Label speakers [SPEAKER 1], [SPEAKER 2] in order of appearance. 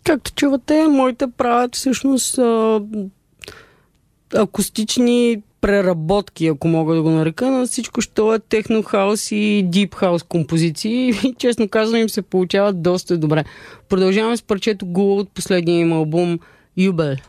[SPEAKER 1] Както чувате, моите правят всъщност акустични преработки, ако мога да го нарека, на всичко, що е техно-хаус и дип-хаус композиции. И честно казвам, им се получават доста добре. Продължаваме с парчето Гула от последния им албум Юбел.